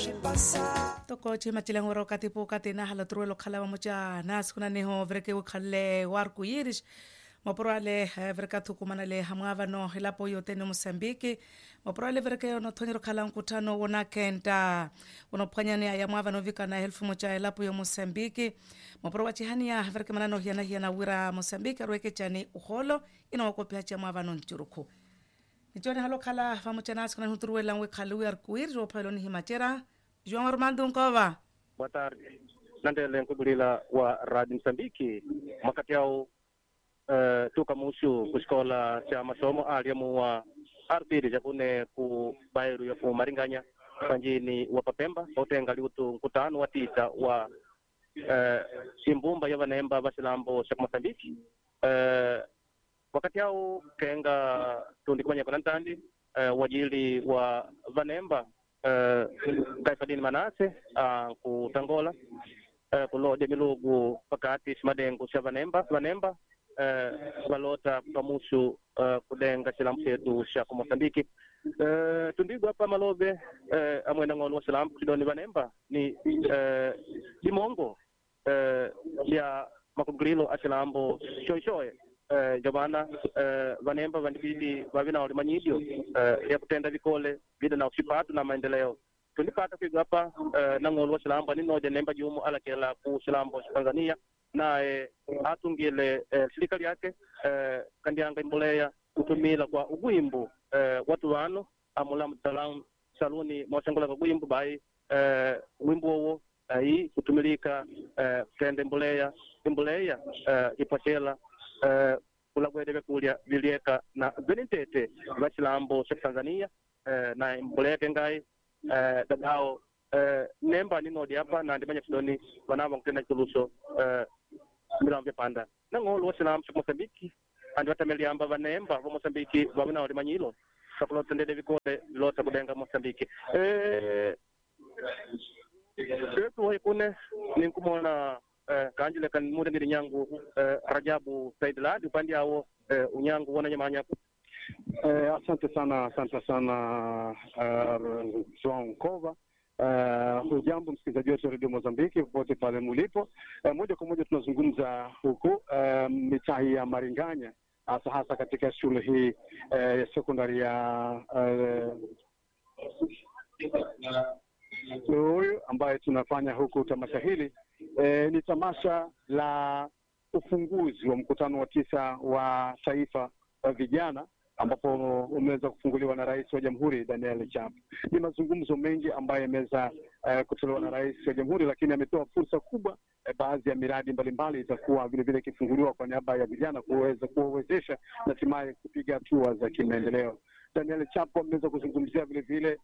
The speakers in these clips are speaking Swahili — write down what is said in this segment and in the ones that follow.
toko chima chilang waro katipo katina halatruelo khalawa mocha nas kuna neho vreke ukhalle warku yirish moporale vreka tukumana le hamava no hilapo yote no Mozambique moporale vreke no thonyero khala nkutano wona kenta wono phwanyane ya mwava no vika na helfu mocha hilapo yo Mozambique moporo wachihani ya vreke manano hiana wira Mozambique rweke chani uholo ina wakopia cha mwava no nchuruku nichone halo khala famocha nas kuna huturuela ngwe khalu yarkuir jo phelo ni himachera João Armando Nkova. Boa tarde. Nandele nkubulila wa Radio Msambiki. Makati yao tuka mushu kuskola cha masomo aliamu wa arbiri jakune ku bairu ya ku Maringanya panjini wa Papemba otenga liutu mkutano wa tisa wa simbumba ya vanemba basilambo cha Msambiki. Wakati yao kenga tundikumanya konantandi wajili wa vanemba kaifadini manase kutangola kulo demilugu pakati simadengu cha vanemba valota pamusu kudenga silamu setu cha Mozambiki tundigu hapa malobe amwenda ngolo wa silamu kidoni vanemba ni limongo ya makugulilo asilambo shoishoe jabana vanemba vandibidi vavina walimanyidio ya kutenda vikole vida na usipatu na maendeleo tulipata kwa hapa na ngolo wa silamba ninoja nemba jumu alakela ku silambo Tanzania na atungile serikali yake kandianga imbolea kutumila kwa ugwimbu watu wano amula mtaalamu saluni mwasangola kwa ugwimbu bai wimbu wo hii kutumilika kende imbolea ipachela kulagwede bekulia vilieka na benitete bachilambo cha Tanzania na mboleke ngai dadao nemba ninodi hapa na ndimanya kidoni banaba kutenda kuluso milambe panda na ngolo wasilam cha Mozambiki andi watameliamba vanemba wa Mozambiki babina walimanyilo sakulo tendede vikole lota kudenga Mozambiki yetu waikune ninkumona kanjile kan muda ngiri nyangu Rajabu Saidlad upande yao unyangu wana nyamanya. Asante sana João Nkova. Hujambo msikilizaji wetu Radio Mozambiki popote pale mulipo. Moja kwa moja tunazungumza huku mitaa ya Maringanya hasa katika shule hii ya sekondari ya huyu ambaye tunafanya huku tamasha hili ni tamasha la ufunguzi wa mkutano wa 9 wa taifa wa vijana ambapo umeweza kufunguliwa na Rais wa Jamhuri Daniel Chapo. Ni mazungumzo mengi ambayo yameweza kutolewa na Rais wa Jamhuri, lakini ametoa fursa kubwa baadhi ya miradi mbalimbali itakuwa vile vile kifunguliwa kwa niaba ya vijana kuweza kuwezesha na hatimaye kupiga hatua za kimaendeleo. Daniel Chapo ameweza kuzungumzia vile vile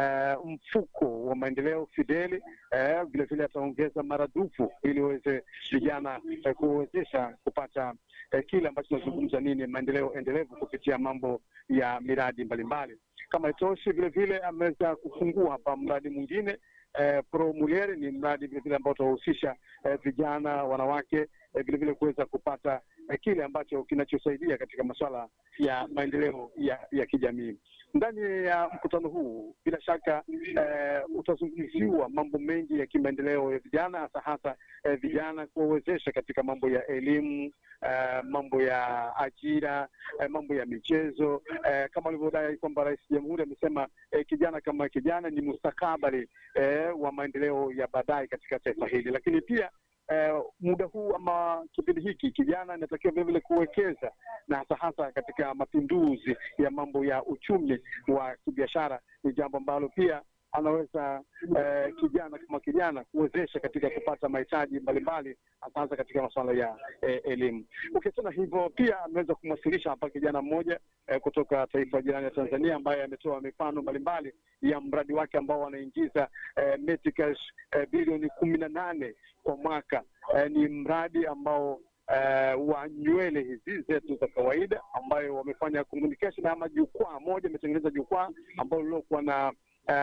mfuko wa maendeleo Fideli, vile vile ataongeza maradufu ili uweze vijana kuwezesha kupata kile ambacho tunazungumza nini maendeleo endelevu kupitia mambo ya miradi mbalimbali. Kama itoshi vile vile ameweza kufungua hapa mradi mwingine Pro Muliere, ni mradi vile vile ambao utahusisha vijana wanawake vile vile kuweza kupata kile ambacho kinachosaidia katika masuala ya maendeleo ya kijamii. Ndani ya mkutano huu bila shaka utazungumziwa mambo mengi ya kimaendeleo ya vijana, hasa vijana kuwezesha katika mambo ya elimu, mambo ya ajira, mambo ya michezo, kama alivyodai kwamba Rais wa Jamhuri amesema kijana kama kijana ni mustakabali wa maendeleo ya baadaye katika taifa hili. Lakini pia muda huu ama kipindi hiki kijana anatakiwa vile vile kuwekeza na hasa katika mapinduzi ya mambo ya uchumi wa kibiashara. Ni jambo ambalo pia anaweza kijana kama kijana kuwezesha katika kupata mahitaji mbalimbali hasa katika masuala ya elimu. Ukisema hivyo pia ameweza kumwasilisha hapa kijana mmoja kutoka taifa jirani ya Tanzania ambaye ametoa mifano mbalimbali ya mradi wake ambao wanaingiza Metcash bilioni 18 kwa mwaka. Ni mradi ambao wa nywele hizi zetu za kawaida ambayo wamefanya communication ama jukwaa moja, ametengeneza jukwaa ambalo lilokuwa na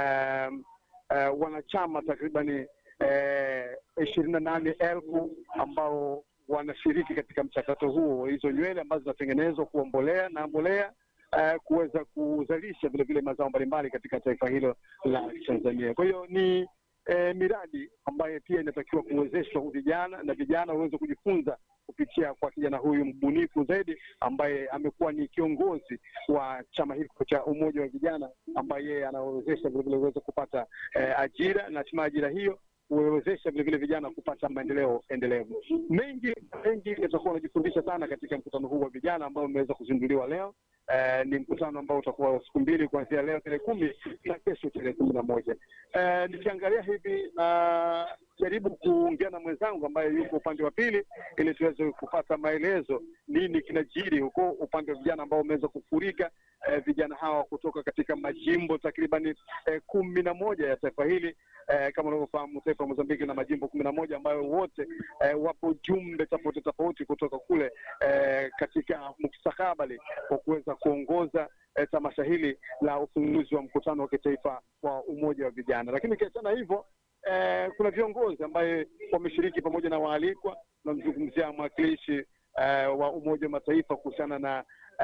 wanachama takribani 28,000 ambao wanashiriki katika mchakato huo. Hizo nywele ambazo zinatengenezwa kuwa mbolea kuweza kuzalisha vile vile mazao mbalimbali katika taifa hilo la Tanzania. Kwa hiyo ni miradi ambayo pia inatakiwa kuwezeshwa vijana na vijana waweze kujifunza kupitia kwa kijana huyu mbunifu zaidi ambaye amekuwa ni kiongozi wa chama hiko cha Umoja wa Vijana, ambaye yeye anawezesha vile vile uweze kupata ajira na hatimaye ajira hiyo kuwezesha vile vile vijana kupata maendeleo endelevu. Mengi yatakuwa wanajifundisha sana katika mkutano huu wa vijana ambao umeweza kuzinduliwa leo. Ni mkutano ambao utakuwa siku mbili kuanzia leo tarehe 10 na kesho tarehe 11. Nikiangalia hivi jaribu kuongea na mwenzangu ambaye yuko upande wa pili ili tuweze kupata maelezo nini kinajiri huko upande wa vijana ambao wameweza kufurika, vijana hawa kutoka katika majimbo takriban 11 ya taifa hili. Kama unavyofahamu taifa la Mozambiki na majimbo 11 ambayo wote wapo jumbe tofauti kutoka kule katika mustakabali wa kuweza kuongoza tamasha hili la ufunguzi wa mkutano wa kitaifa wa Umoja wa Vijana. Lakini kiachana hivyo kuna viongozi ambaye wameshiriki pamoja na waalikwa. Tunamzungumzia mwakilishi wa Umoja wa Mataifa kuhusiana na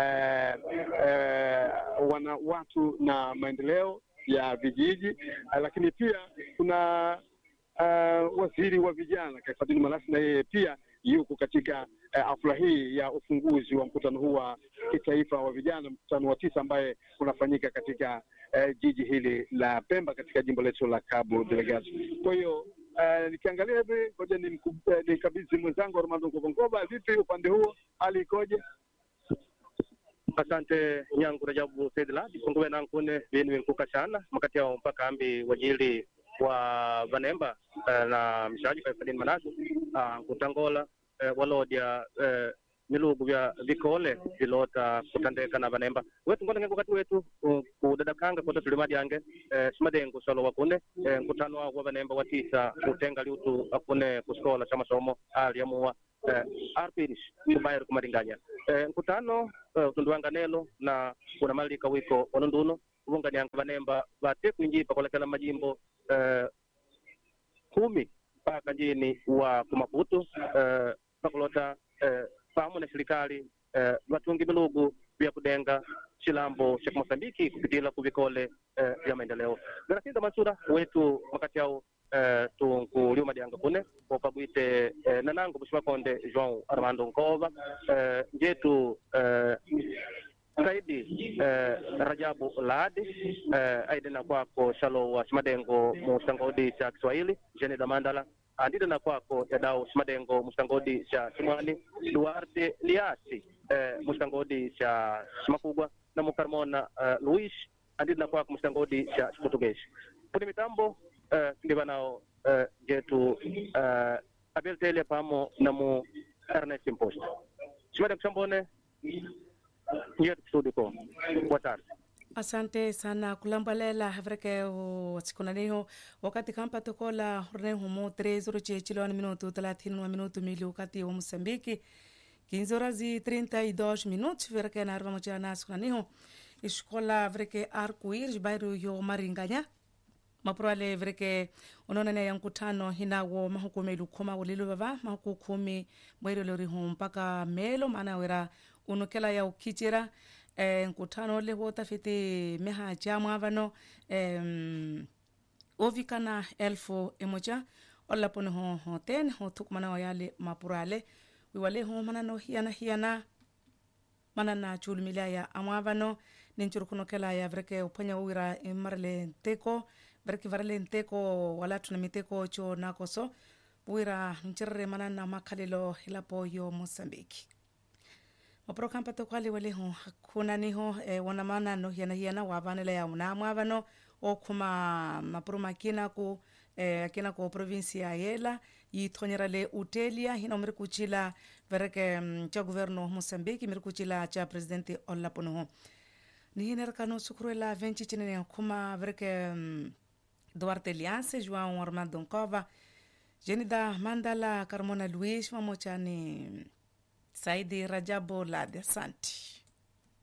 watu na maendeleo ya vijiji, lakini pia kuna waziri wa vijana Kaifadini Malasi, na yeye pia yuko katika hafla hii ya ufunguzi wa mkutano huu wa kitaifa wa vijana, mkutano wa 9 ambaye unafanyika katika jiji hili la Pemba katika jimbo letu la Cabo Delgado. Kwa hiyo nikiangalia hivi ngoja nikabidhi mwenzangu Armando Ngova. Vipi upande huo, hali ikoje? Asante nyangu Rajabu Sedla difungue nankune bini kukashana makati ya mpaka ambi wajili wa Vanemba na mshaji Kaifadini Malasi kutangola walodia milugu vya vikole vilota kutandeka na Vanemba wetu ngona ngati wetu kudadakanga kwa tulimadi yange simadengo solo wakune mkutano wa Vanemba wa 9 utenga liutu akune kuskola chama somo aliamua arpirish kubayar kumaringanya mkutano tunduanga nelo na kuna malika wiko onunduno uvungani yangu Vanemba vate kuinjipa kwa kala majimbo 10 paka njini wa kumaputu pakulota pamoja na serikali watungi milugu vya kudenga chilambo cha Mozambiki kupitila kuvikole vya maendeleo. Garakiza Mansura wetu makati yao tunkuliuma dianga kune kwa pabwite nanangu Mheshimiwa Konde João Armando Ngova njetu Saidi Rajabu Ladi aidena kwako shalo wa Simadengo mustangodi cha Kiswahili Jene Damandala andida na kwako yadao Simadengo mustangodi cha Simwani Duarte Liasi mustangodi cha Simakugwa na Mukarmona Luis andida na kwako mustangodi cha Portuguese. Kuni mitambo ndiba nao jetu Abel Tele pamo na mu Ernest Impost. Simadengo Sambone Asante sana kulambalela havreke wasikunaniho wakati kampa tokola horneho mo 3:00 minuto 30 minuto mili wakati wa Mozambiki 15:32 minutos vreke na arva mojana sikunaniho escola vreke arco-íris bairro yo Maringanya maproale vreke ononane ya mkutano hinawo mahukumelu khoma ulilo baba mahukukumi mwero lori mpaka melo maana wera unokela ya ukichira mkutano leho tafiti meha jamwa vano ovikana 1000 olla pone ho ten ho tukmana wayale mapurale wiwale ho manano hiana manana chulumila ya amwavano ninchurukunokela ya vreke upanya uira marle teko vreke varle teko wala tunamiteko cho nakoso uira nchirre manana makalilo hilapo yo Mozambiki maprokampa tokwali wale ho kuna niho wanamana no hiana wavanela ya unamwavano okuma mapromakina ku akina ko provincia yela yithonyera le utelia hina umrikuchila vereke cha governo Mozambique mirikuchila cha presidente Olapono ni hina kano sukurela 20 chinene kuma vereke Duarte Liase João Armando Ngova Jenida Mandala Carmona Luis mamochani Saidi Rajabu Ladi. Asante.